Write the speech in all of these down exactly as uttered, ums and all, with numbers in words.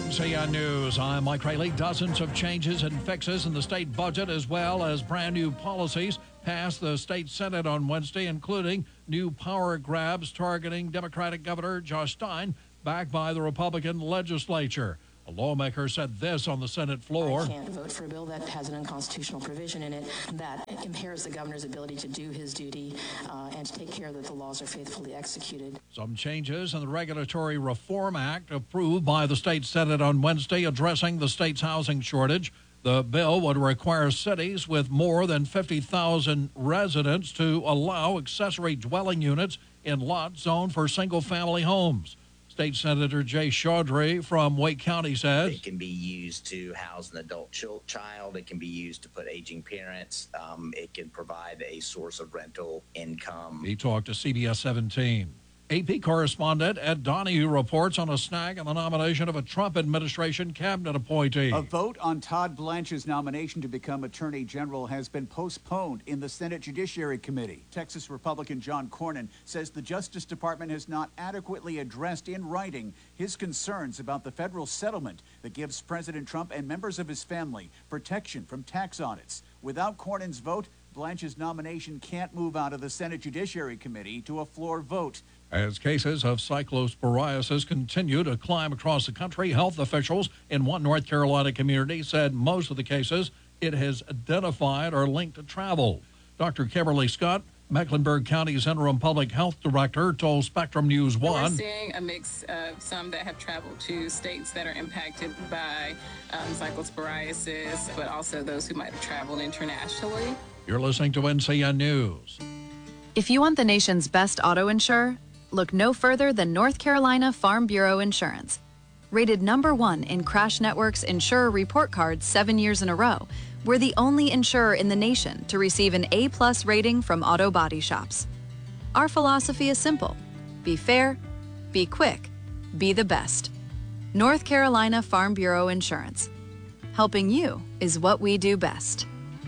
N C N News, I'm Mike Rayleigh. Dozens of changes and fixes in the state budget, as well as brand new policies, passed the state Senate on Wednesday, including new power grabs targeting Democratic Governor Josh Stein, backed by the Republican legislature. A lawmaker said this on the Senate floor. I can't vote for a bill that has an unconstitutional provision in it that impairs the governor's ability to do his duty uh, and to take care that the laws are faithfully executed. Some changes in the Regulatory Reform Act approved by the state Senate on Wednesday addressing the state's housing shortage. The bill would require cities with more than fifty thousand residents to allow accessory dwelling units in lots zoned for single-family homes. State Senator Jay Chaudhry from Wake County says it can be used to house an adult child. It can be used to put aging parents. Um, it can provide a source of rental income. He talked to C B S seventeen. A P correspondent Ed Donahue reports on a snag in the nomination of a Trump administration cabinet appointee. A vote on Todd Blanche's nomination to become Attorney General has been postponed in the Senate Judiciary Committee. Texas Republican John Cornyn says the Justice Department has not adequately addressed in writing his concerns about the federal settlement that gives President Trump and members of his family protection from tax audits. Without Cornyn's vote, Blanche's nomination can't move out of the Senate Judiciary Committee to a floor vote. As cases of cyclosporiasis continue to climb across the country, health officials in one North Carolina community said most of the cases it has identified are linked to travel. Doctor Kimberly Scott, Mecklenburg County's interim public health director, told Spectrum News one. We're seeing a mix of some that have traveled to states that are impacted by um, cyclosporiasis, but also those who might have traveled internationally. You're listening to N C N News. If you want the nation's best auto insurer, look no further than North Carolina Farm Bureau Insurance. Rated number one in Crash Network's Insurer Report Card seven years in a row, we're the only insurer in the nation to receive an A-plus rating from auto body shops. Our philosophy is simple. Be fair, be quick, be the best. North Carolina Farm Bureau Insurance. Helping you is what we do best.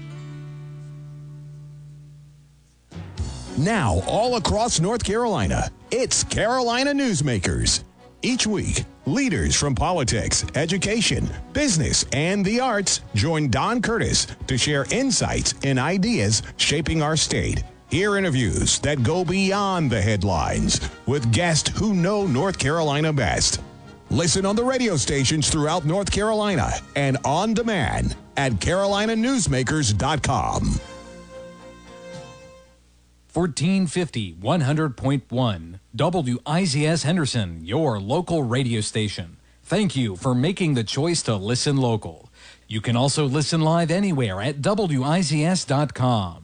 Now, all across North Carolina, it's Carolina Newsmakers. Each week, leaders from politics, education, business, and the arts join Don Curtis to share insights and ideas shaping our state. Hear interviews that go beyond the headlines with guests who know North Carolina best. Listen on the radio stations throughout North Carolina and on demand at carolina newsmakers dot com. fourteen fifty, one hundred point one, W I Z S Henderson, your local radio station. Thank you for making the choice to listen local. You can also listen live anywhere at W I Z S dot com.